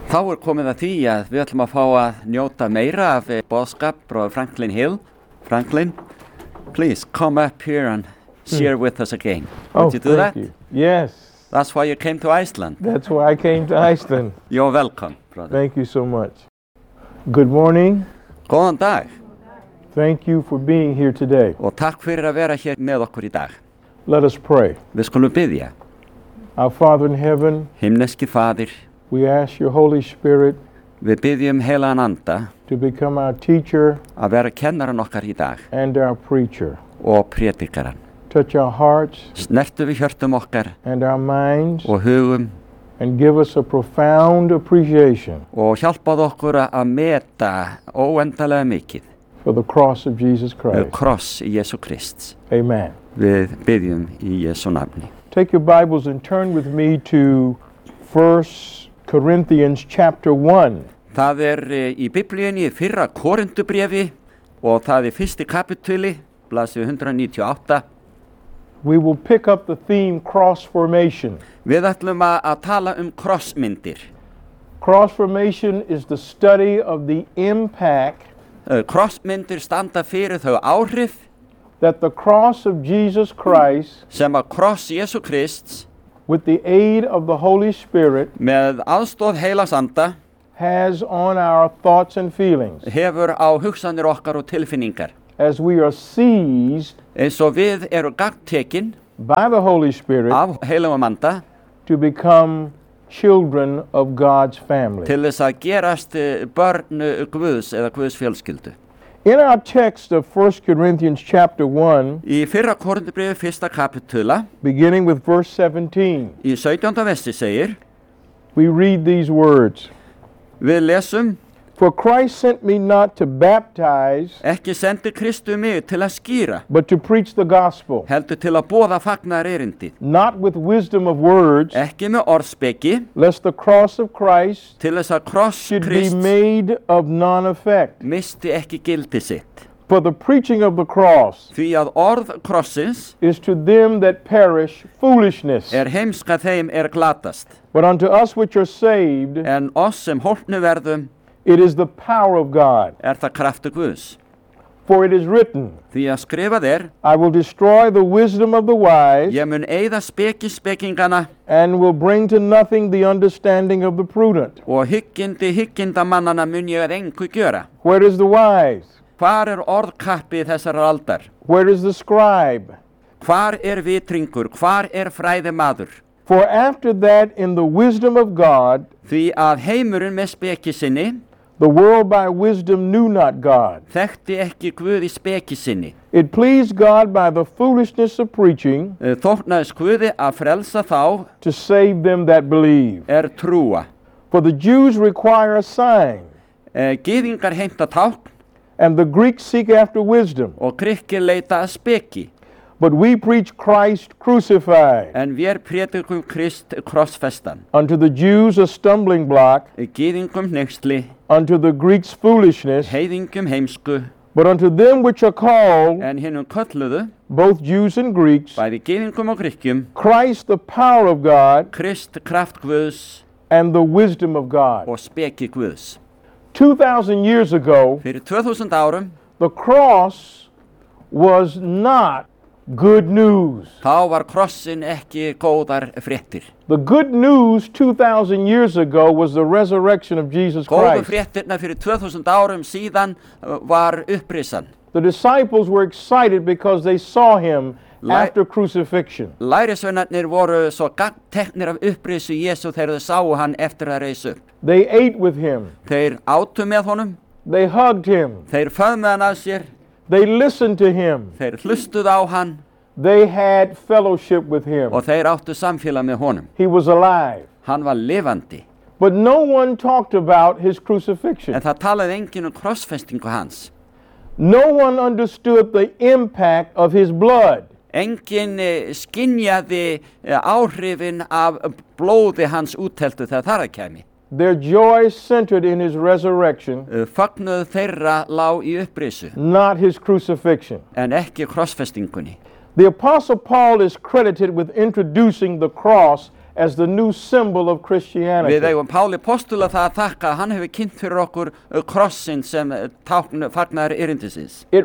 Þá komið að því að við ætlum að fá að njóta meira af boðskap frá Franklin Hill. Franklin, please come up here and share with us again. Would you do that? You. Yes. That's why you came to Iceland. That's why I came to Iceland. You're welcome, brother. Thank you so much. Good morning. Góðan dag. Thank you for being here today. Og takk fyrir að vera hér með okkur í dag. Let us pray. Við skulum biðja. Our Father in heaven, Himneski Faðir, we ask your Holy Spirit við biðjum heilagan anda to become our teacher að vera kennaran okkar í dag and our preacher. og prédikaran. Touch our hearts Snertu við hjörtum okkar and our minds og hugum and give us a profound appreciation og hjálpað okkur að meta óendalega mikið for the cross of Jesus Christ. kross í Jesú Krists. Amen. Við biðjum í Jesú nafni. Take your Bibles and turn with me to 1 Corinthians chapter 1. Það í Biblíunni í fyrra Korintubréfi og það fyrsti kapitúli, blaðsíðu 198. We will pick up the theme cross formation. Við ætlum að tala krossmyndir. Cross formation is the study of the impact Krossmyndir standa fyrir þau áhrif that the cross of Jesus Christ, sem að kross Jesú Krists with the aid of the Holy Spirit, með aðstoð heilags anda has on our thoughts and feelings hefur á hugsanir okkar og tilfinningar. as we are seized Eins og við gagntekin by the Holy Spirit af heilagum anda to become children of God's family. til þess að gerast börn Guðs eða Guðs fjölskyldu. In our text of 1 Corinthians chapter 1, Í fyrra Korintubréfi fyrsta kapitúla, beginning with verse 17, í 17. versi segir, we read these words. við lesum, For Christ sent me not to baptize, ekki sendi Kristu mig til að skýra, but to preach the gospel, heldur til að boða fagnar erindið, not with wisdom of words, ekki með orðspeki, lest the cross of Christ til þess að kross should be Krists made of none effect. misti ekki gildi sitt. For the preaching of the cross Því að orð krossins is to them that perish foolishness, heimska þeim glatast, but unto us which are saved, en oss sem hólpnu verðum it is the power of God. það kraftur Guðs. For it is written, Því að skrifað I will destroy the wisdom of the wise, ég mun eyða spekingana and will bring to nothing the understanding of the prudent. og hyggindamannana mun ég að engu gjöra. Where is the wise? Hvar orðkappið þessarar aldar? Where is the scribe? Hvar vitringur? Hvar fræðimaður? For after that, in the wisdom of God, Því að heimurinn með speki sinni the world by wisdom knew not God. þekkti ekki Guð í speki sinni. It pleased God by the foolishness of preaching Þóknaðist Guði að frelsa þá to save them that believe. trúa. For the Jews require a sign, Gyðingar heimta tákn and the Greeks seek after wisdom. og Grikkir leita að speki. But we preach Christ crucified, En vér prédikum Krist krossfestan. unto the Jews a stumbling block, Gyðingum hneyksli, unto the Greeks foolishness, heiðingum heimsku, but unto them which are called, en hinnum kölluðu, both Jews and Greeks, bæði Gyðingum og Grikkjum, Christ the power of God Krist kraft Guðs and the wisdom of God. og speki Guðs. 2,000 years ago, Fyrir 2000 árum, the cross was not good news. þá var krossin ekki góðar fréttir. The good news 2,000 years ago was the resurrection of Jesus Góðu Christ. fréttirna fyrir 2000 árum síðan var upprisan. The disciples were excited because they saw him Li- after crucifixion. Lærisveinarnir voru svo gagnteknir af upprisu Jesú þegar þau sáu hann eftir að reisa upp. They ate with him. Þeir átu með honum, They hugged him. þeir föðmuðu hann að sér, They listened to him. þeir hlustuðu á hann They had fellowship with him. og þeir áttu samfélag með honum. He was alive. Hann var lifandi, But no one talked about his crucifixion. en það talaði enginn krossfestingu hans. No one understood the impact of his blood. Enginn skynjaði áhrifin af blóði hans útteltu þegar þar kæmi. Their joy centered in his resurrection, Fögnuð þeirra lá í upprisu, not his crucifixion. en ekki krossfestingunni. The Apostle Paul is credited with introducing the cross as the new symbol of Christianity. Við eigum Páli postula það að þakka að hann hefur kynnt fyrir okkur krossin sem tákn fagnaðar erindisins. It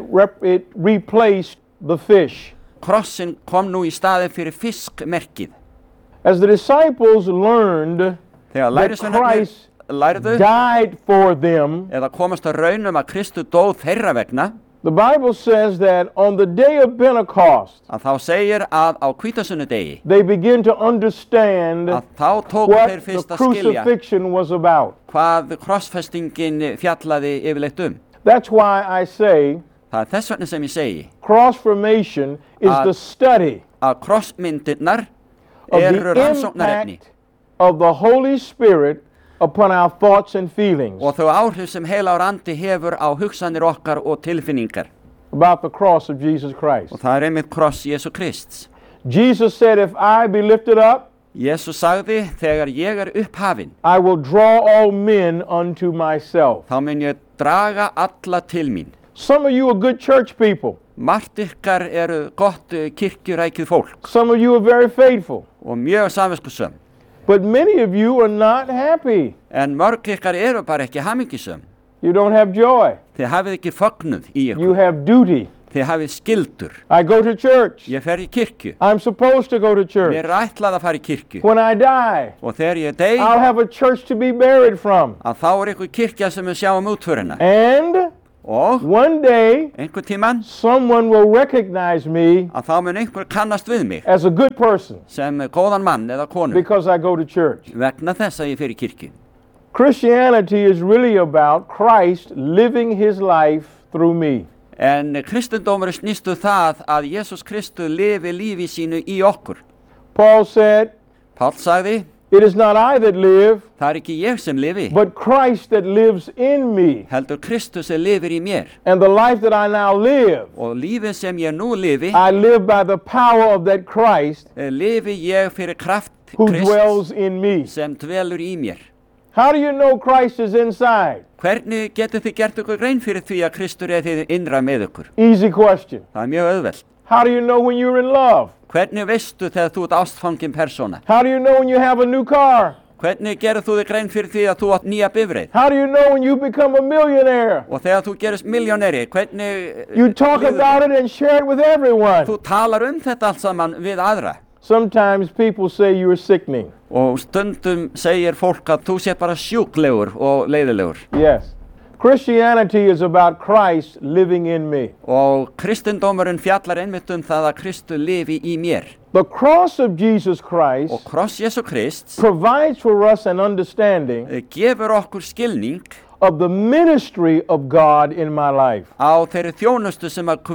replaced the fish. Krossin kom nú í staðinn fyrir fiskmerkið. As the disciples learned that Christ lærðu died for them, eða komast að raunum að Kristu dóð þeirra vegna, the Bible says that on the day of Pentecost, að þá segir að á hvítasunnudegi they begin to understand að þá tóku what þeir the fyrst að skilja crucifixion was about. hvað krossfestingin fjallaði yfirleitt That's why I say Það er þess vegna sem ég segi cross formation is the study að krossmyndirnar of eru the rannsóknarefni impact of the Holy Spirit upon our thoughts and feelings og þau áhrif sem heilagur andi hefur á hugsanir okkar og tilfinningar. about the cross of Jesus Christ. Og það er einmitt kross Jesú Krists. Jesus said, if I be lifted up, Jesús sagði, þegar ég er upphafinn, I will draw all men unto myself. þá mun ég draga alla til mín. Some of you are good church people. Margt ykkar eru gott kirkjurækið fólk Some of you are very faithful. og mjög samviskusöm. But many of you are not happy. En mörg ykkar eru bara ekki hamingjusöm. You don't have joy. Þið hafið ekki fögnuð í You ykkur. have duty. Þið hafið skildur. I go to church. Ég fer í kirkju. I'm supposed to go to church. Mér er ætlað að fara í kirkju. When I die, Og þegar ég dey, I'll have a church to be buried from. að þá er ykkur kirkja sem við sjáum útförina. And Og one day, einhver tíman, someone will recognize me að þá mun einhver kannast við mig as a good person sem góðan mann eða konu because I go to church. vegna þess að ég fer í kirkju. Christianity is really about Christ living his life through me. En kristendómur snýstu það að Jesús Kristus lifi lífi sínu í okkur. Paul said, Páll sagði, it is not I that live, það er ekki ég sem lifi, but Christ that lives in me. heldur Kristus sem lifir í mér. And the life that I now live, Og lífið sem ég nú lifi, I live by the power of that Christ lifi ég fyrir kraft who Krists dwells in me. sem dvelur í mér. How do you know Christ is inside? Hvernig getur þið gert ykkur grein fyrir því að Kristur er þið innra með ykkur? Easy question. Það er mjög auðvelt. How do you know when you're in love? Hvernig veistu þegar þú ert ástfangin persóna? How do you know when you have a new car? Hvernig gerir þú þig grein fyrir því að þú átt nýja bifreið? How do you know when you become a millionaire? Og þegar þú gerist milljóneri, hvernig You talk líður þér? about it and share it with everyone. Þú talar þetta allt saman við aðra. Sometimes people say you're sickening. Og stundum segir fólk að þú sé bara sjúklegur og leiðilegur. Yes. Christianity is about Christ living in me. Og kristendómurinn fjallar einmitt það að Kristur lifi í mér. The cross of Jesus Christ Og kross Jesú Krists provides for us an understanding gefur okkur skilning of the ministry of God in my life. á þeirri þjónustu sem að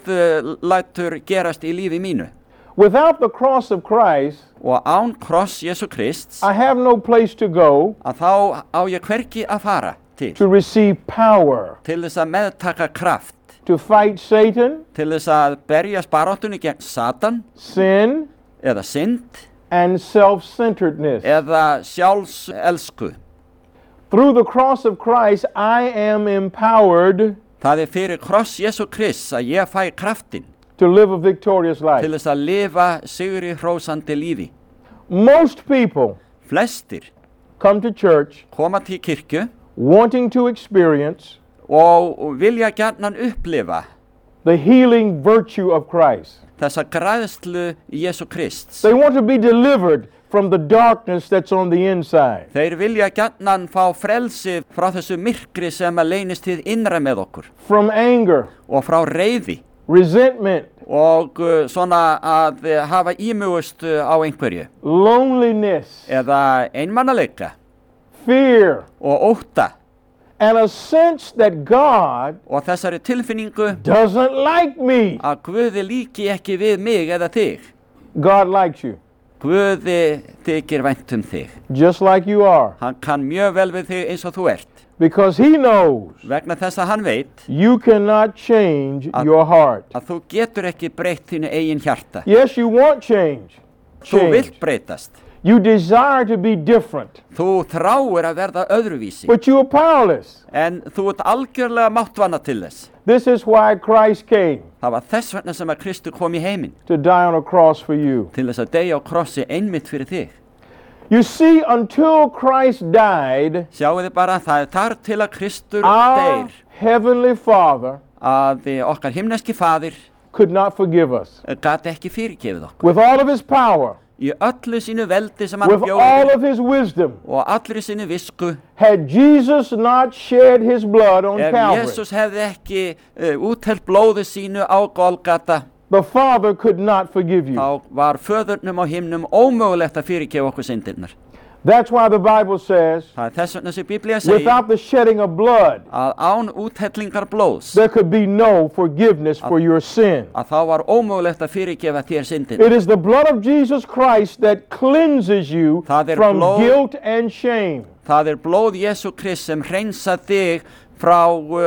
Guð lætur gerast í lífi mínu. Without the cross of Christ, Og án kross Jesú Krists I have no place to go að þá á ég hvergi að fara til receive power, til þess að meðtaka kraft, to fight Satan, til þess að berjast baráttunni gegn Satan sin, eða synd and self-centeredness. eða sjálfselsku. Through the cross of Christ, I am empowered Það er fyrir kross Jesú Krists að ég fæ kraftin to live a victorious life. til þess að lifa sigri hrósandi lífi. Most people Flestir come to church koma til kirkju wanting to experience og vilja gjarnan upplifa the healing virtue of Christ. þessa græðslu Jesú Krists. They want to be delivered from the darkness that's on the inside. Þeir vilja gjarnan fá frelsi frá þessu myrkri sem að leynist hið innra með okkur From anger, og frá reiði resentment, og svona að hafa ímugust á einhverju loneliness, eða einmannaleika fear, og ótta and a sense that God og þessari tilfinningu doesn't like me. að Guði líki ekki við mig eða þig. God likes you Guði þykir vænt þig. just like you are Hann kann mjög vel við þig eins og þú ert because he knows vegna þess að hann veit you cannot change your heart. að þú getur ekki breytt þínu eigin hjarta. Yes, you want change. Þú vilt breytast. You desire to be different, Þú þráir að verða öðruvísi. but you are powerless. En þú ert algjörlega máttvanna til þess. This is why Christ came, Það var þess vegna sem að Kristur kom í heiminn. to die on a cross for you. Til þess að deyja á krossi einmitt fyrir þig. You see, until Christ died, Sjáu þið bara, það er þar til að Kristur our deyr Heavenly Father að okkar himneski faðir could not forgive us. gat ekki fyrirgefið okkur. With all of His power, Í öllu sínu veldi sem hann with bjóði all of His wisdom, og allri sínu visku, had Jesus not shed His blood on ef Calvary, Jesús hefði ekki úthellt blóði sínu á Golgata, the Father could not forgive you. þá var föðurnum á himnum ómögulegt að fyrirgefa okkur syndirnar. That's why the Bible says, Það er þess vegna sem Biblía segir without the shedding of blood, að án úthellingar blóðs there could be no forgiveness for your sin. að þá var ómögulegt að fyrirgefa þér syndirnar. It is the blood of Jesus Christ that cleanses you Það from blóð- guilt and shame. Það er blóð Jesú Krist sem hreinsa þig frá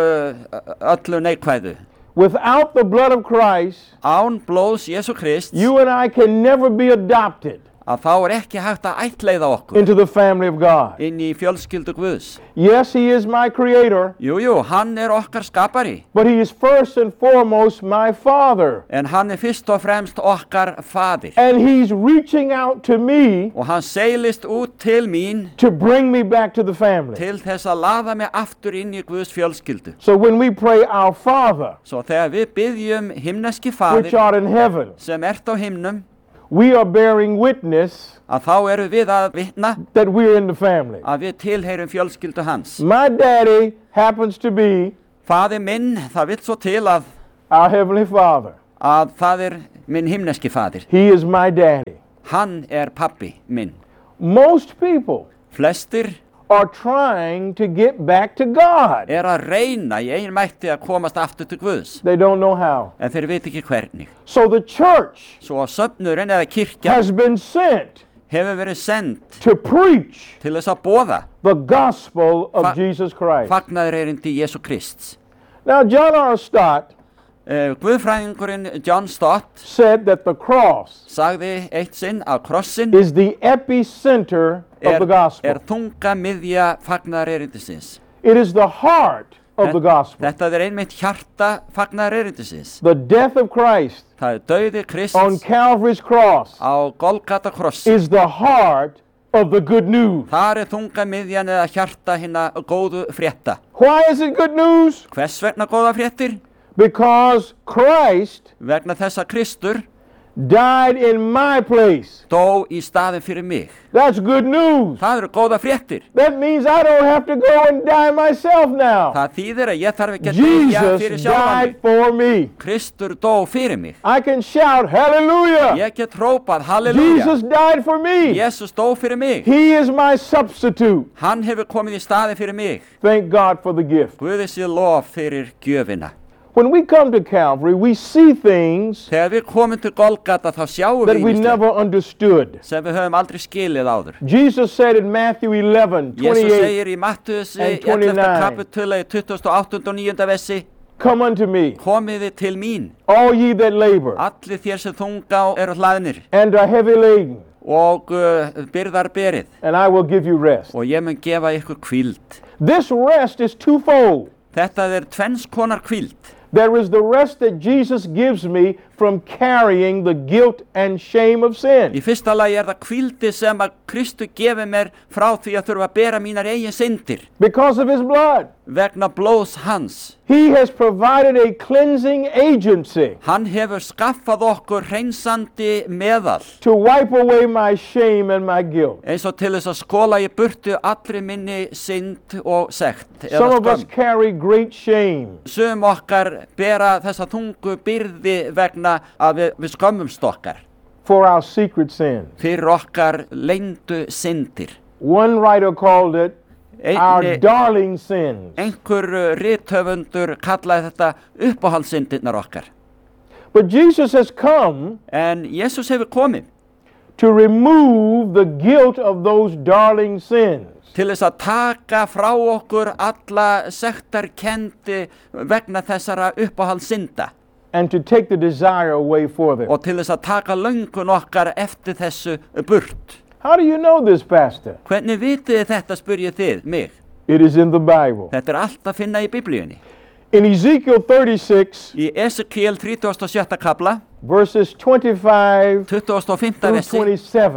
öllu neikvæðu. Without the blood of Christ, Án blóðs Jesú Krist you and I can never be adopted að þá er ekki hægt að ættleiða okkur into the family of God. inn í fjölskyldu Guðs. Yes, He is my creator, Jú, hann er okkar skapari, but He is first and foremost my Father. en hann er fyrst og fremst okkar faðir. And He's reaching out to me Og hann seilist út til mín to bring me back to the family. til þess að laða mig aftur inn í Guðs fjölskyldu. So when we pray, Our Father, Svo þegar við byggjum himneski which faðir art in heaven, sem ert á himnum, we are bearing witness að þá erum við að vitna that we're in the family. að við tilheyrum fjölskyldu hans. My daddy happens to be Faðir minn, það vill svo til að our Heavenly Father. það er minn himneski faðir. He is my daddy. Hann er pabbi minn. Most people Flestir are trying to get back to God. er að reyna í eigin mætti að komast aftur til Guðs, They don't know how. en þeir veit ekki hvernig. So the church Svo söfnurinn eða kirkja has been sent hefur verið send to preach til þess að boða the gospel of Fa- Jesus Christ. fagnaðarerindi Jesú Krists. Now, John R. Stott Guðfræðingurinn John Stott said that the cross sagði eitt sinn að krossin is the epicenter of the gospel. þunga miðja fagnaðarerindisins. It is the heart of the gospel. Þetta er einmitt hjarta fagnaðarerindisins. The death of Christ Það er dauði Krists on Calvary's cross á Golgata krossi. is the heart of the good news. Þar er þunga miðjan eða hjarta hinna góðu frétta. Why is it good news? Hvers vegna góða fréttir? Because Christ Vegna þess að Kristur died in my place. dó í staðin fyrir mig. That's good news. Það eru góða fréttir. That means I don't have to go and die myself now. Það þýðir að ég þarf ekki að deyja fyrir Jesus sjálfan died mig. for me. Kristur dó fyrir mig. I can shout hallelujah. Ég get hrópað halleluja. Jesus died for me. Jesus dó fyrir mig. He is my substitute. Hann hefur komið í staðin fyrir mig. Thank God for the gift. Guði sé lof fyrir gjöfina. When we come to Calvary, we see things Þegar við komum til Golgata þá sjáum that við we ýmislegt never understood. sem við höfum aldrei skilið áður. Jesus said in Matthew 11, Jesus 28, segir í Matthúsi and 11. 29. kapitúli 28. og 9. versi: come unto me, Komiði til mín, all ye that labor allir þér sem þunga eru hlaðnir and are heavy laden, og byrðar berið, and I will give you rest. og ég mun gefa ykkur hvíld. This rest is twofold. Þetta er tvenns konar hvíld. There is the rest that Jesus gives me from carrying the guilt and shame of sin. Í fyrsta lagi er það hvíldi sem að Kristur gefi mér frá því að þurfa að bera mínar eigin syndir Because of his blood. vegna blóðs hans. He has provided a cleansing agency Hann hefur skaffað okkur hreinsandi meðal, to wipe away my shame and my guilt. eins og til þess að skóla í burtu allri minni synd og sekt Some eða of us skömm. carry great shame. Sum okkar bera þessa þungu byrði vegna að við skömmumst okkar For our secret sin. fyrir okkar leyndu syndir. One writer called it our Einni, darling sins. einhver rithöfundur kallaði þetta uppáhaldssyndirnar okkar. But Jesus has come En Jesus hefur komið to remove the guilt of those darling sins. til þess að taka frá okkur alla sektarkendi vegna þessara uppáhaldssynda And to take the desire away for them. og til þess að taka löngun okkar eftir þessu burt. How do you know this, Pastor? Hvernig vitið þið þetta, spyrjið þið mig? It is in the Bible. Þetta er allt að finna í Biblíunni. In Ezekiel 36, Í Esekiel 37. kapla, verses 25 25. through versi 27,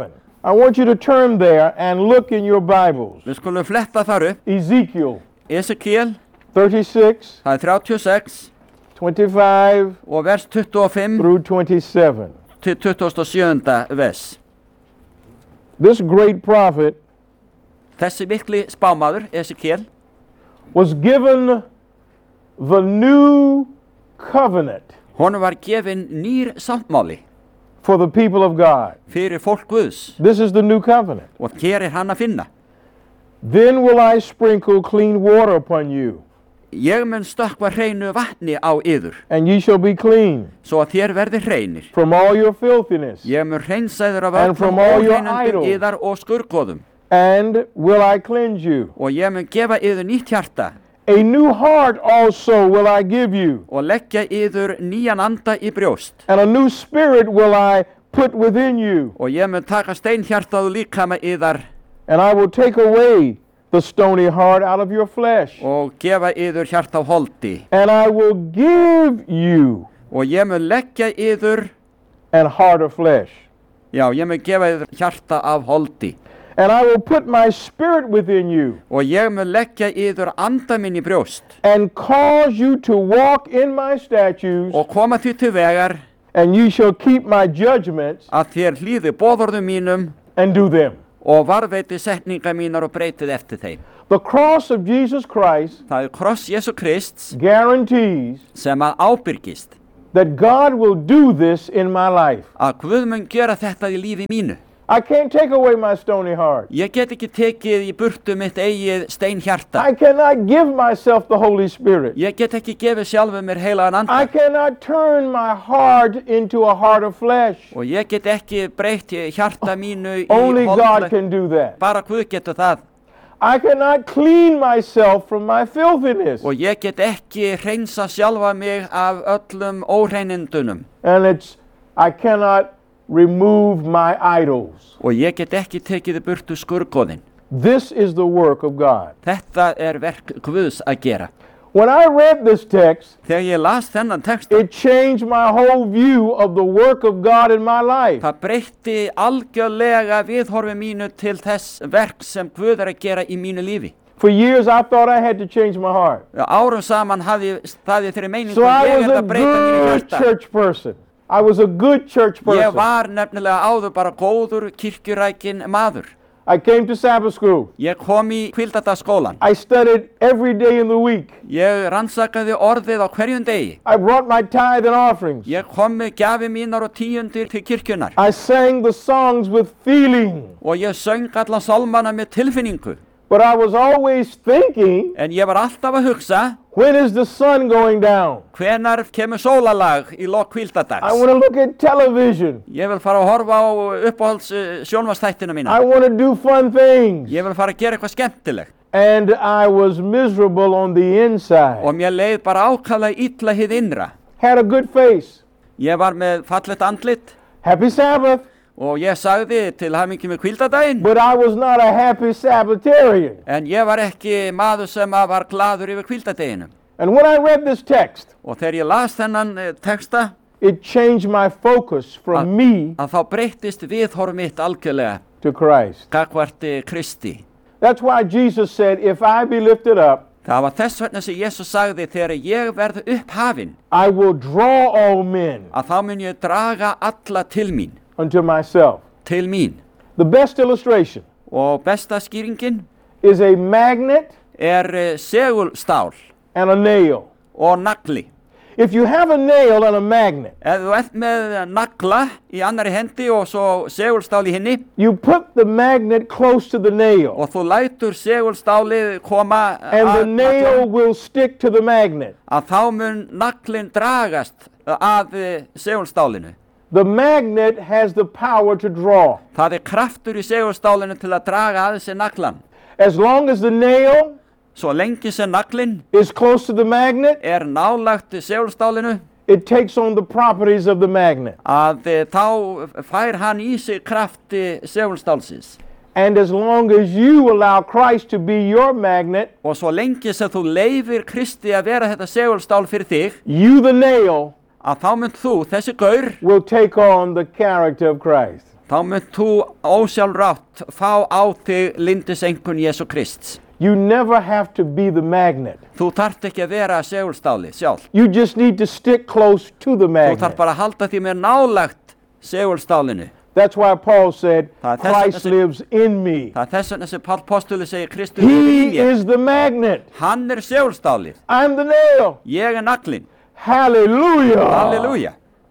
I want you to turn there and look in your Bibles. Við skulum fletta þar upp. Ezekiel Esekiel, 36, það 36 25 og vers 25 through 27. til 27. vers. This great prophet Þessi mikli spámaður, Esekiel, was given the new covenant honum var gefin nýr sáttmáli for the people of God. fyrir fólk Guðs This is the new covenant. og hér hann að finna. Then will I sprinkle clean water upon you, Ég mun stökkva hreinu vatni á yður, and ye shall be clean svo að þér verði hreinir. from all your filthiness. Ég mun hreinsa yður af And from all your óhreinindum idols. yðar og skurðgoðum, And will I cleanse you. og ég mun gefa yður nýtt hjarta A new heart also will I give you, og leggja yður nýjan anda í brjóst, and a new spirit will I put within you. og ég mun taka steinhjartað líkama yðar And I will take away the stony heart out of your flesh. og gefa yður hjarta af holdi, And I will give you og ég mun leggja yður, an heart of flesh. já, ég mun gefa yður hjarta af holdi, And I will put my spirit within you, og ég mun leggja yður anda minn í brjóst and cause you to walk in my statutes, og koma því til vegar and you shall keep my judgments að þér hlýði boðorðum mínum and do them. og varðveiti setningar mínar og breytið eftir þeim. The cross of Jesus Christ Það kross Jésu Krists guarantees sem að ábyrgist that God will do this in my life. að Guð mun gera þetta í lífi mínu. I can't take away my stony heart. Ég get ekki tekið í burtu mitt eigið steinhjarta. I cannot give myself the Holy Spirit. Ég get ekki gefið sjálfu mér heilagan anda. I cannot turn my heart into a heart of flesh. Og ég get ekki breytt hjarta mínu í Only God holdleg. can do that. Bara Guð getur það. I cannot clean myself from my filthiness. Og ég get ekki hreinsa sjálfa mig af öllum óhreinindunum. And I cannot remove my idols. Og ég get ekki tekið í burtu skurðgoðin. This is the work of God. Þetta verk Guðs að gera. When I read this text, Þegar ég las þennan texta, it changed my whole view of the work of God in my life. það breytti algjörlega viðhorfi mínu til þess verk sem Guð að gera í mínu lífi. For years I thought I had to change my heart. Árum saman hafði ég staðið þeirri meiningu So að I ég was a að breyta mínu good hjarta. church person. I was a good church Ég person. var nefnilega áður bara góður kirkjurækin maður. I came to Sabbath school. Ég kom í hvíldadagsskólan. I studied every day in the week. Ég rannsakaði orðið á hverjum degi. I brought my tithe and offerings. Ég kom með gjafi mínar og tíundir til kirkjunar. I sang the songs with feeling. Og ég söng allan sálmana með tilfinningu. But I was always thinking, En ég var alltaf að hugsa, when is the sun going down? hvenar kemur sólalag í lok I hvíldadags? want to look at television. Ég vil fara að horfa á uppáhalds sjónvarpsþættina mína. I want to do fun things. Ég vil fara að gera eitthvað skemmtilegt. And I was miserable on the inside. Og mér leið bara ákaflega illa hið innra. Had a good face. Ég var með fallegt andlit Happy Sabbath. og ég sagði til hamingju með hvíldadaginn. But I was not a happy Sabbatarian. En ég var ekki maður sem var glaður yfir hvíldadeginum. And when I read this text, Og þegar ég las þennan texta, it changed my focus from me að þá breyttist viðhorf mitt algjörlega to Christ. gagnvart Kristi. That's why Jesus said, if I be lifted up, Það var þess vegna sem Jesus sagði, þegar ég verð upphafinn, I will draw all men að þá mun ég draga alla til mín, unto myself. til mín. The best illustration Og besta skýringin is a magnet segulstál and a nail. og nagli. If you have a nail and a magnet, Ef þú ert með nagla í annari hendi og svo segulstál í hinni you put the magnet close to the nail, og þú lætur segulstálið koma and the nail will stick to the magnet. að þá mun naglinn dragast að segulstálinu. The magnet has the power to draw. Það kraftur í segulstálinu til að draga að þessi naglan. As long as the nail Svo lengi sem naglinn is close to the magnet, nálagt segulstálinu, it takes on the properties of the magnet. að þá fær hann í sig krafti segulstálsins. And as long as you allow Christ to be your magnet, Og svo lengi sem þú leifir Kristi að vera þetta segulstál fyrir þig, you, the nail, að þá mynd þú, þessi gaur, will take on the character of Christ. þá þá munt þú ósjálfrátt fá á þig lyndiseinkunn Jesú Krists. You never have to be the magnet. Þú þarft ekki að vera segulstáli sjálf. You just need to stick close to the Þú magnet. þarft bara að halda því með nálægt segulstálinu. That's why Paul said, Það er þess- Christ lives in me. Það er þess vegna sem Páll postuli segir Kristur lifir í He mér. is the magnet. Hann er segulstálið. I'm the nail. Ég er naglinn. Hallelujah. Halleluja.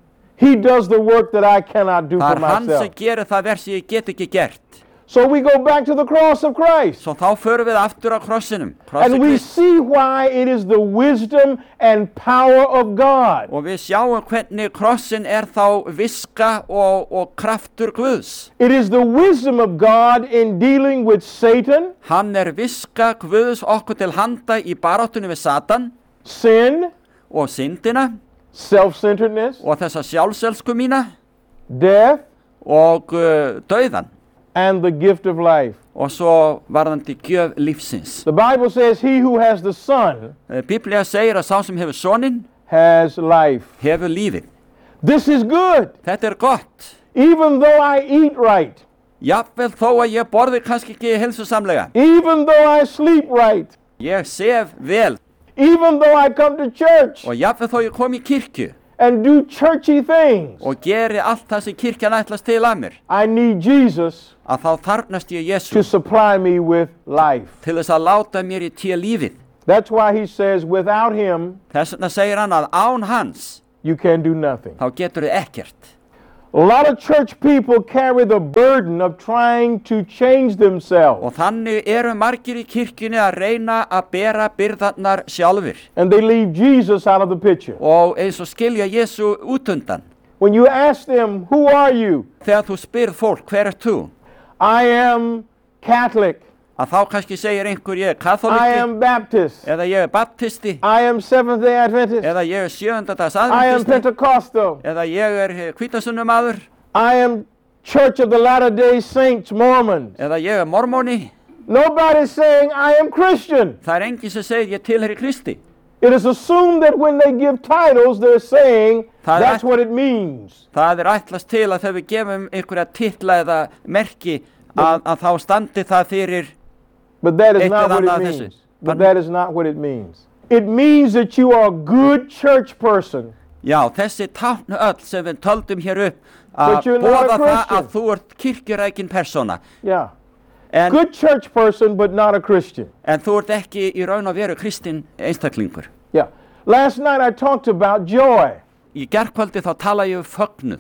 He does the work that I cannot do Það for er hann sem myself. gerir það verð sem ég get ekki gert. So we go back to the cross of Christ. Svo þá förum við aftur á krossinum. Krossi And we Krists. see why it is the wisdom and power of God. Og við sjáum hvernig krossin er þá viska og kraftur Guðs. It is the wisdom of God in dealing with Satan, Hann er viska Guðs okkur til handa í baráttunni við Satan sin, og syndina self-centeredness, og þessa sjálfselsku mína death, og dauðan. and the gift of life. Og svo varðandi gjöf lífsins. The Bible says he who has the Son Biblía segir að sá sem hefur soninn has life. hefur lífið. This is good. Þetta er gott. Even though I eat right, Jafnvel þó að ég borði kannski ekki heilsusamlega. even though I sleep right, Ég sef vel even though I come to church og jafnvel þó ég kom í kirkju and do churchy things, og geri allt það sem kirkjan ætlast til að mér, I need Jesus að þá þarfnast ég to Jesú supply me with life. til þess að láta mér í té lífið. That's why he says, without him, Þess vegna segir hann að án hans you can do nothing. þá getur þið ekkert. A lot of church people carry the burden of trying to change themselves, Og þannig eru margir í kirkjunni að reyna að bera byrðarnar sjálfur and they leave Jesus out of the picture. og eins og skilja Jesú út undan. When you ask them, who are you? Þegar þú spyrð fólk, hver ert þú? I am Catholic. Að þá kannski segir einhver ég er I katholiki am Baptist. eða ég er baptisti I am Seventh-day Adventist. eða ég er sjöundadags I am aðventisti Pentecostal. eða ég er hvítasunnumaður I am Church of the Latter-day Saints, Mormons. eða ég er mormóni. Nobody's saying I am Christian. Það er enginn sem segir ég tilheyri Kristi. It is assumed that when they give titles, they're saying Það er that's ætt- what it means. Það er ætlast til að þegar við gefum einhverja titla eða merki að þá standi það fyrir. But that is Eitt not eða what it annað þessu. means. But Pardon? that is not what it means. It means that you are a good church person. Já, þessi tákn öll sem við töldum hér upp But að you're not a boða það Christian. að þú ert kirkjurækin persóna Yeah. en Good church person, but not a Christian. þú ert ekki í raun og veru kristinn einstaklingur. Yeah. Last night I talked about joy. Í gærkvöldi þá tala ég fögnuð.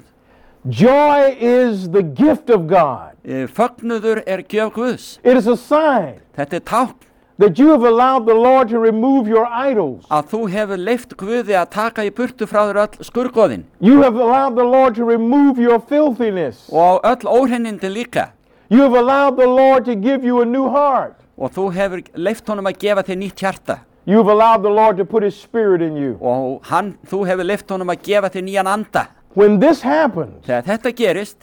Joy is the gift of God. Fögnuður er gjöf Guðs. It is a sign Þetta er tákn that you have allowed the Lord to remove your idols. að þú hefur leyft Guði að taka í burtu frá þér öll skurgoðin You have allowed the Lord to remove your filthiness. og öll óhreinindi líka. You have allowed the Lord to give you a new heart. Og þú hefur leyft honum að gefa þér nýtt hjarta You have allowed the Lord to put His Spirit in you. og þú hefur leyft honum að gefa þér nýjan anda. When this happens, Þegar þetta gerist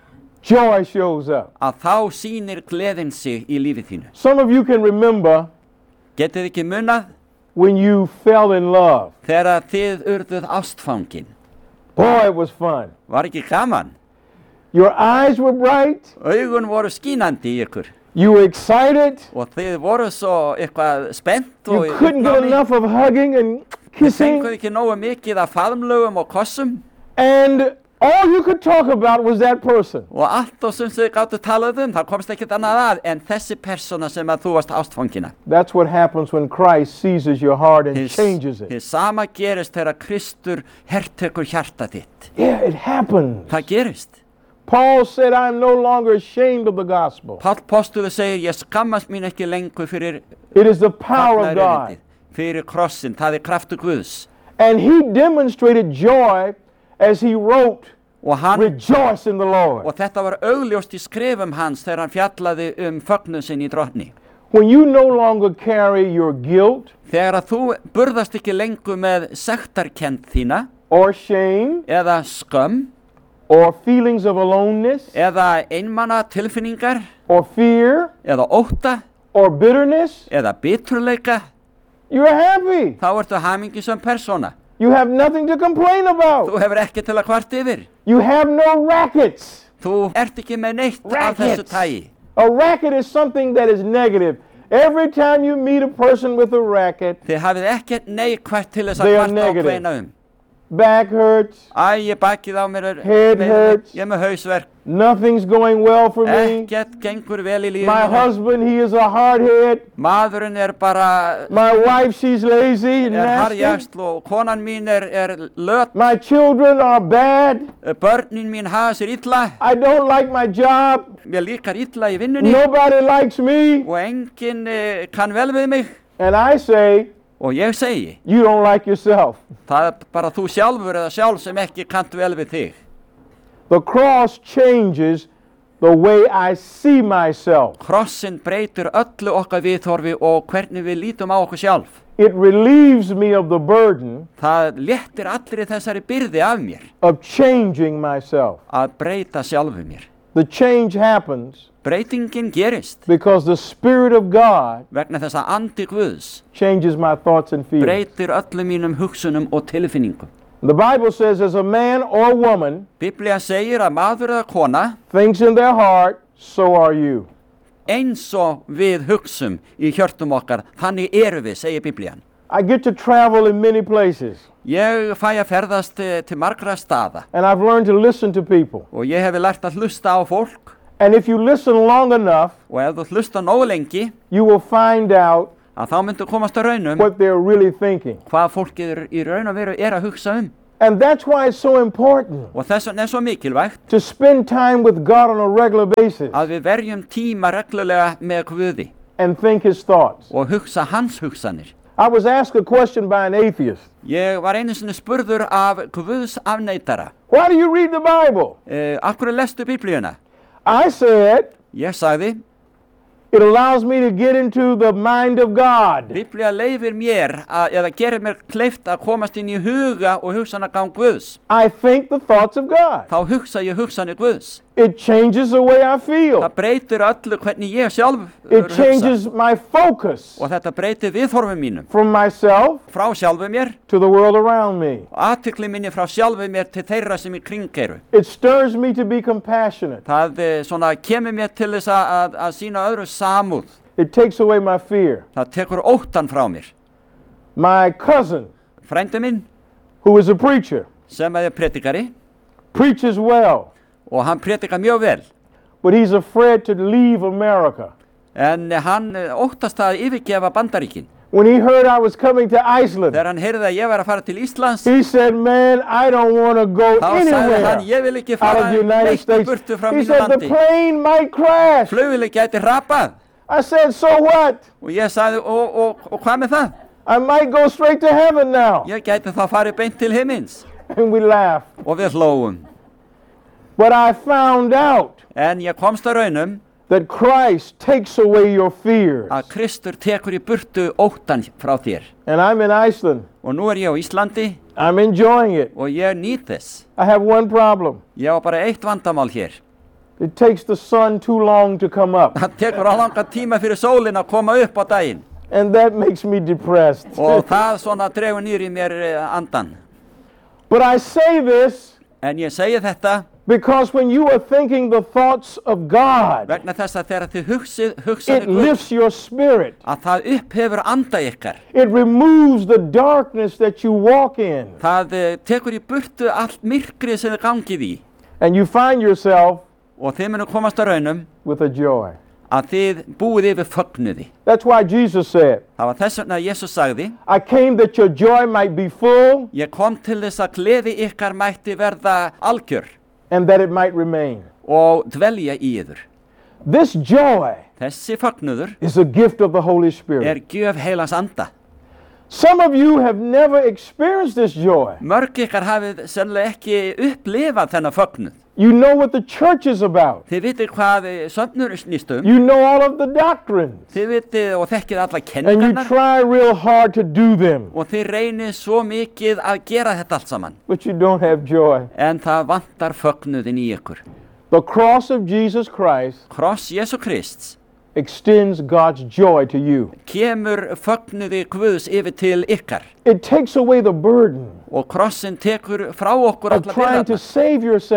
joy shows up. að þá sýnir gleðin sig í lífið þínu. Some of you can remember Getið ekki munað when you fell in love. þegar þið urðuð ástfangin. Boy, it was fun. Var ekki gaman? Your eyes were bright. Augun voru skínandi í ykkur You were excited. og þið voru svo eitthvað spennt og You couldn't get enough of hugging and Þið kissing. fenguð ekki nógu mikið af faðmlögum og kossum And all you could talk about was that person. og allt og sem þið gáttu talað það komst ekkert annað að en þessi persóna sem að þú varst ástfangina. That's what happens when Christ seizes your heart and changes it. Hið sama gerist þegar Kristur hertekur hjarta þitt. Yeah, it happens. Það gerist. Paul said, I'm no longer ashamed of the gospel. Páll postuli segir ég skammast mín ekki lengur fyrir It is the power of God. fagnaðarerindið, fyrir krossin, það er kraftur Guðs. And he demonstrated joy as he wrote, Og, rejoice in the Lord. og þetta var augljóst í skrifum hans þegar hann fjallaði fögnuð sinn í drottni. When you no longer carry your guilt Þegar að þú burðast ekki lengur með sektarkennd þína or shame eða skömm or feelings of aloneness eða einmana tilfinningar or fear eða ótta or bitterness, eða biturleika, you're happy. þá ertu hamingjusöm persóna. You have nothing to complain about. Þú hefur ekki til að kvart yfir. You have no rackets. Þú ert ekki með neitt af þessu Rackets. tagi. A racket is something that is negative. Every time you meet a person with a racket, Þið hafið ekkert neikvætt til þess They að are kvarta og negative. kveina back hurts, bakið á mér Head hurts. ég er með hausverk. nothing's going well for me. Ekkert gengur vel í lífinu. My husband, he is a hardhead. Maðurinn bara My wife, she's lazy and nasty. harðjaxl og konan mín löt. My children are bad. Börnin mín hafa sér illa. I don't like my job. Mér líkar illa í vinnunni. Nobody likes me. Og enginn kann vel við mig. And I say, Og ég segi, you don't like yourself. það bara þú sjálfur eða sjálf sem ekki kannt vel við þig. The cross changes the way I see myself. Krossin breytir öllu okkar viðhorfi og hvernig við lítum á okkur sjálf. It relieves me of the burden Það léttir allri þessari byrði af mér of changing myself. að breyta sjálfu mér. The change happens Breytingin gerist because the Spirit of God vegna þess að andi Guðs changes my thoughts and feelings. breytir öllum mínum hugsunum og tilfinningum. The Bible says as a man or woman Biblía segir að maður eða kona thinks in their heart, so are you. eins og við hugsum í hjörtum okkar, þannig eru við, segir Biblían. I get to travel in many places, Ég fæ að ferðast til margra staða and I've learned to listen to people. og ég hefi lært að hlusta á fólk And if you listen long enough, og ef þú hlusta nógu lengi you will find out að þá myndu komast að raunum what they're really thinking. hvað fólkið í raun og veru að hugsa And that's why it's so important og þess vegna svo mikilvægt to spend time with God on a regular basis að við verjum tíma reglulega með Guði and think his thoughts. og hugsa hans hugsanir. I was asked a question by an atheist. Ég var einu sinni spurður af Guðs afneitara. Why do you read the Bible? Af hverju lestu Biblíuna? I said, Ég sagði, it allows me to get into the mind of God. Biblía leyfir mér eða gerir mér kleift að komast inn í huga og hugsanagang Guðs. I think the thoughts of God. Þá hugsa ég hugsanir Guðs. It changes the way I feel. Það breytir öllu hvernig ég sjálf It changes my focus og þetta breytir viðhorfum mínum from myself frá sjálfu mér to the world around me. og athygli minni frá sjálfu mér til þeirra sem í kring eru. It stirs me to be compassionate. Það svona kemur mér til þess að sýna öðru samúð. It takes away my fear. Það tekur óttan frá mér. My cousin, Frændi minn who is a preacher, sem predikari preaches well, og hann predikar mjög vel. but he's afraid to leave America. En hann óttast að yfirgefa Bandaríkin. When he heard I was coming to Iceland, Þegar hann heyrði að ég var að fara til Íslands, he said, man, I don't want to go þá sagði hann, anywhere ég vil ekki out fara of the United neitt States. burtu frá He mínu said, the landi. plane might crash. Flugvélin gæti hrapað. I said, so what? Og ég sagði, og hvað með það? I might go straight to heaven now. Ég gæti þá farið beint til himins. And we laughed. Og við hlóum. But I found out En ég komst að raunum that Christ takes away your fears. að Kristur tekur í burtu óttan frá þér. And I'm in Iceland. Og nú ég á Íslandi I'm enjoying it. og ég nýt þess. I have one problem. Ég á bara eitt vandamál hér. It takes the sun too long to come up. Það tekur á langa tíma fyrir sólin að koma upp á daginn. And that makes me depressed. Og það svona dregur niður í mér andan. But I say this En ég segi þetta because when you are thinking the thoughts of God, vegna þess að þegar þið hugsaðu it lifts your spirit. að það upphefur anda ykkar. It removes the darkness that you walk in. Það tekur í burtu allt myrkrið sem þið gangið í. And you find yourself Og þið munum komast að raunum with a joy. að þið búið yfir fögnuði. That's why Jesus said, Það var þess vegna að Jesus sagði, I came that your joy might be full ég kom til þess að gleði ykkar mætti verða algjör and that it might remain. og dvelja í yður. This joy Þessi fögnuður is a gift of the Holy Spirit. gjöf heilans anda. Some of you have never experienced this joy. Mörg ykkar hafið sennilega ekki upplifað þennan fögnuð. You know what the church is about. Þið vitið hvað söfnur snýst You know all of the doctrines. Þið vitið og þekkið alla And you kenningarnar try real hard to do them, og þið reynið svo mikið að gera þetta allt saman. but you don't have joy. En það vantar fögnuðin í ykkur. The cross of Jesus Christ Kross Jésu Krists extends God's joy to you. kemur fögnuði Guðs yfir til ykkar. It takes away the burden Og krossin tekur frá okkur of alla trying to byrðarnar. save yourself.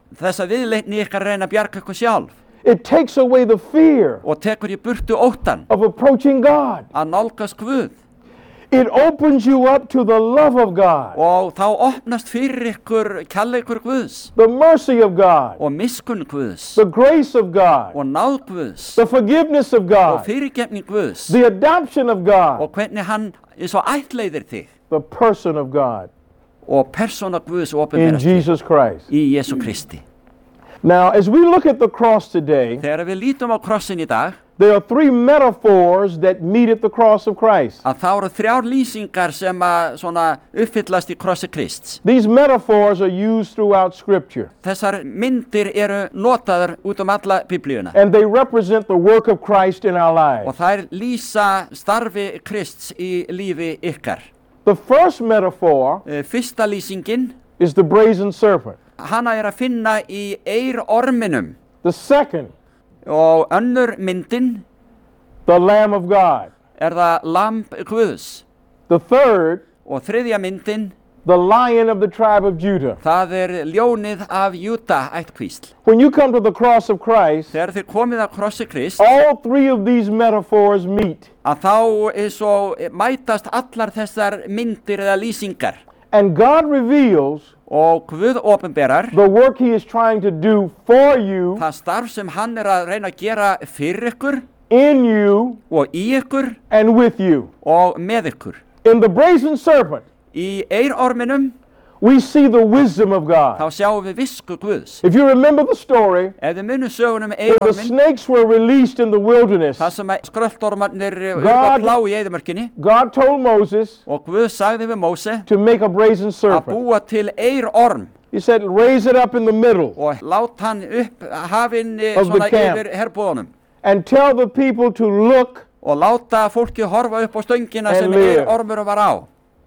þessa viðleitni ykkar að reyna að bjarga ykkur sjálf It takes away the fear og tekur í burtu óttan of approaching God. að nálgast Guð It opens you up to the love of God, og þá opnast fyrir ykkur kærleikur Guðs the mercy of God, og miskunn Guðs the grace of God, og náð Guðs the forgiveness of og God, fyrirgefning Guðs the adoption of God, og hvernig hann svo ættleiðir þig the person of God og persóna Guðs in opinberast þig Jesus Christ. í Jesú Kristi. Now, as we look at the cross today, Þegar við lítum á krossin í dag there are three metaphors that meet at the cross of Christ. að þá eru 3 lýsingar sem að svona uppfyllast í krossi Krists. These metaphors are used throughout Scripture, Þessar myndir eru notaðar út alla Biblíuna and they represent the work of Christ in our lives. og þær lýsa starfi Krists í lífi ykkar. The first metaphor Fyrsta lýsingin, is the brazen serpent. hana að finna í eyrorminum The second, og önnur myndin the Lamb of God. það lamb Guðs The third, og þriðja myndin, the Lion of the tribe of Judah. það ljónið af Júda ættkvísl. When you come to the cross of Christ, Þegar þið komið að krossi Krist all three of these metaphors meet. að þá svo mætast allar þessar myndir eða lýsingar And God reveals og Guð opinberar the work He is trying to do for you, það starf sem hann að reyna að gera fyrir ykkur in you, og í ykkur and with you. og með ykkur. In the brazen serpent, Í eyrorminum we see the wisdom of þá God. sjáum við visku Guðs. If you remember the story, Ef þið munum sögunum when the eyrormin, snakes were released in the wilderness, það sem skröltormarnir God- plá í eyðimörkinni God told Moses og Guð sagði við Móse to make a brazen að serpent. búa til eyrorm He said, raise it up in the middle og lát hann upp hafinn Of the svona camp. yfir herbúðunum and tell the people to look og láta fólki horfa upp á stöngina And sem live. eyrormur var á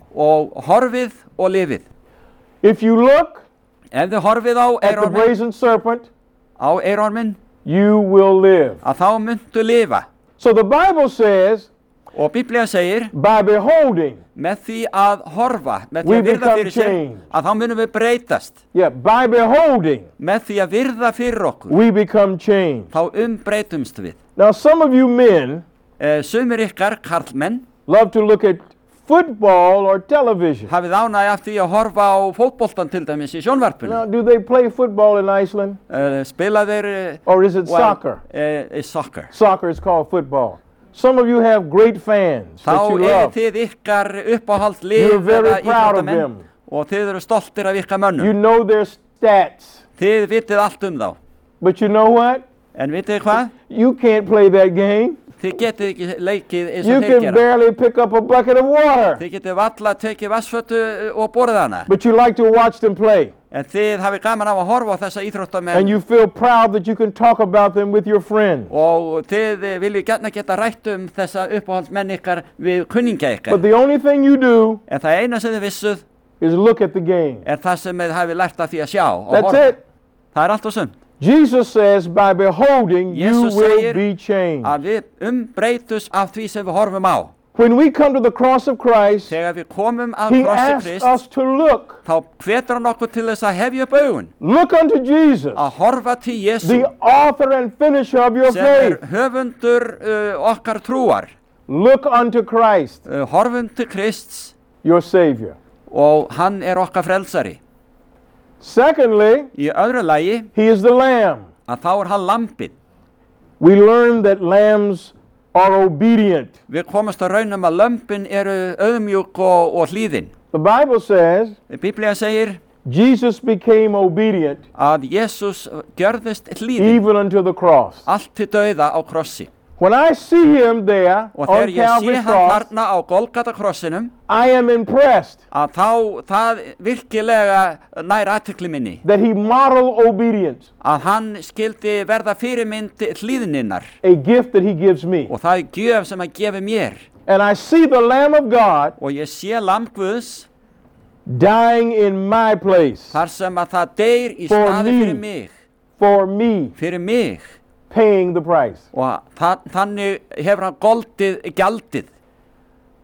og horfið og lifið. If you look Ef þið horfið á at the eyrormin, brazen serpent, you will live. að þá muntu lifa. So the Bible says, Og Biblía segir, by beholding, með því að horfa, með því We að virða become fyrir sér, changed. að þá munum við breytast. by beholding, Með því að virða fyrir okkur, we become changed. þá breytumst við. Now, some of you men Sumir ykkar, karlmenn, love to look at football or television. hafið ánægja af því að horfa á fótboltan til dæmis í sjónvarpinu. Now, do they play football in Iceland, Spila þeir... or is it soccer? Soccer. Soccer is called football. Some of you have great fans that Þá you love. þið ykkar uppáhald lið You're very eða proud of íþróttamenn them. og þið eru stoltir af ykkar mönnum. You know their stats. Þið vitið allt þá. But you know what? En vitið þið hvað? You can't play that game. Þið getið ekki leikið eins You og þeir can gera. barely pick up a bucket of water. Þið getið valla tekið vassfötu og borðið hana. But you like to watch them play. En þið hafið gaman af að horfa á þessa And íþróttamenn you feel proud that you can talk about them with your friends. og þið viljið geta rætt þessa uppáhaldsmenn ykkar við kunningja ykkar. But the only thing you do En það eina sem þið vissuð is look at the game. það sem þið hafið lært af því að sjá og That's horfa. it. Það allt og sumt. Jesus says, by beholding, you Jesus will segir be changed. Að við breytus af því sem við horfum á. When we come to the cross of Christ, Þegar við komum að He krossi asks Krist, us to look. þá hvetur hann okkur til þess að hefja upp augun, Look unto Jesus, að horfa til Jésu, the author and finisher of your sem faith. höfundur okkar trúar. Look unto Christ, Horfum til Krists your Savior. og hann okkar frelsari. Secondly, Í öðru lagi, He is the Lamb. að þá hann lambið. We learn that lambs are obedient. Við komumst að raunum að lömbin eru auðmjúk og hlýðin. The Bible says Biblía segir Jesus became obedient að Jesús gjörðist hlýðin even unto the cross. allt til dauða á krossi. When I see Him there Og on þegar ég sé Calvary's hann cross, þarna á Golgata krossinum, I am impressed að þá það virkilega nær athygli minni that He modeled obedience, að hann skildi verða fyrirmynd hlýðninnar a gift that He gives me. og það gjöf sem hann gefi mér And I see the Lamb of God og ég sé lamb Guðs dying in my place þar sem að það deyr í For staði me. for me, paying the price. og þannig hefur hann goldið gjaldið.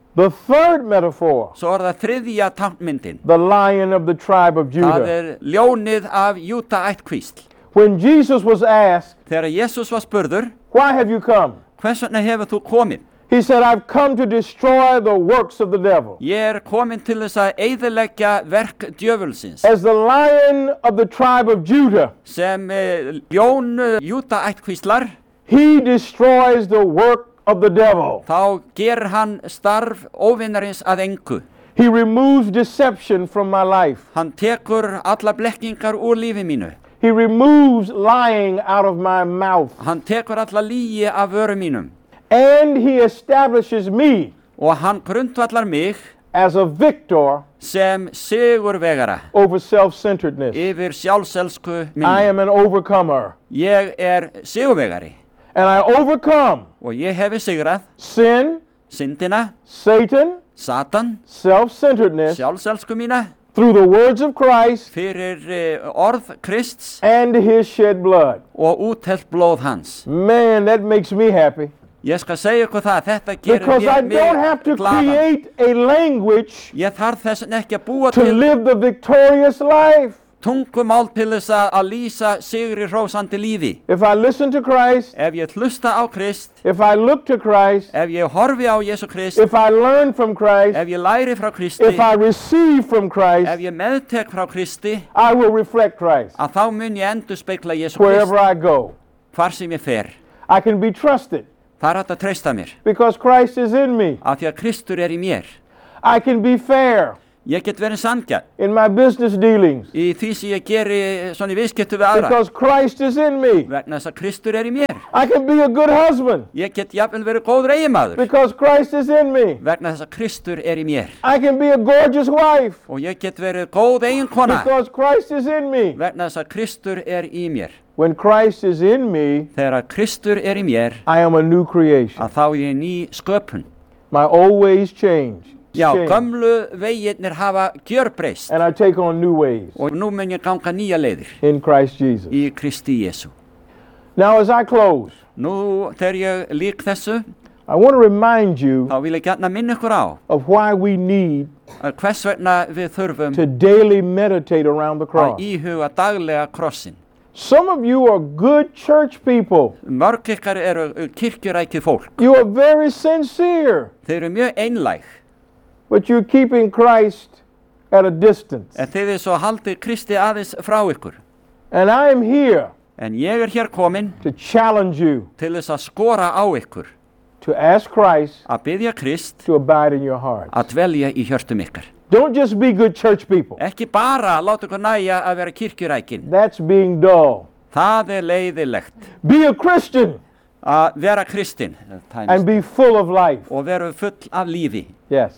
The third metaphor, Svo það þriðja táknmyndin. the lion of the tribe of Það Judah. ljónið af Júda ættkvísl. When Jesus was asked, Þegar Jesús var spurður, why have you come? hvers vegna hefur þú komið? He said, I've come to destroy the works of the devil. Ég komin til þess að eyðileggja verk djöfulsins. As the lion of the tribe of Judah, Sem ljón Júda ættkvíslar, he destroys the work of the devil. þá gerir hann starf óvinnarins að engu. He removes deception from my life. Hann tekur alla blekkingar úr lífi mínu. He removes lying out of my mouth. Hann tekur alla lígi af vöru mínum. And he establishes me Og hann grundvallar mig as a victor sem sigurvegara over self-centeredness. yfir sjálfselsku I minni. am an overcomer. Ég sigurvegari And I overcome og ég hefi sigrað sin, syndina, Satan, Satan, self-centeredness sjálfselsku mína through the words of Christ fyrir orð Krists and his shed blood. og úthellt blóð hans. Man, that makes me happy. Ég skal segja ykkur það, þetta gerir Because I don't have to glaðan. create a language Ég þarf þess vegna ekki að búa to til live the victorious life. tungumál til þess að lýsa sigri hrósandi lífi. If I listen to Christ, Ef ég hlusta á Krist, if I look to Christ, ef ég horfi á Jesú Krist, if I learn from Christ, ef ég læri frá Kristi, if I receive from Christ, ef ég meðtek frá Kristi, I will reflect Christ að þá mun ég endurspegla Jesú wherever Krist I go. hvar sem ég fer. I can be trusted Það hægt að treysta mér, because Christ is in me. af því að Kristur í mér. I can be fair Ég get verið sanngjarn in my business dealings í því sem ég geri svona í viðskiptu við aðra, because Christ is in me. vegna þess að Kristur í mér. I can be a good husband Ég get jafnvel verið góður eiginmaður, because Christ is in me. vegna þess að Kristur í mér. I can be a gorgeous wife Og ég get verið góð eiginkona, because Christ is in me. vegna þess að Kristur í mér. When Christ is in me, Þegar Kristur í mér, I am a new creation. að þá ég ný sköpun. My old ways change. Já, Change. gömlu vegirnir hafa gjörbreyst And I take on new ways og nú mun ég ganga nýja leiðir in Christ Jesus. í Kristi Jesú. Now, as I close, Nú þegar ég lík þessu, I want to remind you þá vil ég gjarna minna ykkur á of why we need að hvers vegna við þurfum to daily meditate around the að cross. íhuga daglega krossin. Some of you are good church people. Mörg ykkar eru kirkjurækið fólk. You are very sincere, Þeir eru mjög einlæg, but you're keeping Christ at a distance. en þeir eru svo haldið Kristi aðeins frá ykkur. And I am here En ég hér komin to challenge you til þess að skora á ykkur, to ask Christ að biðja Krist to abide in your heart. að dvelja í hjörtum ykkar. Don't just be good church people. Ekki bara láta ykkur næja að vera kirkjurækin. That's being dull. Það leiðilegt. Be a Christian Að vera kristinn and be full of life. og vera full af lífi. Yes.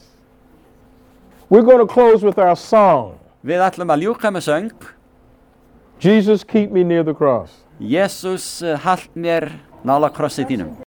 We're going to close with our song. Við ætlum að ljúka með söng. Jesus, keep me near the cross. Jesús, halt mér nála krossi þínum.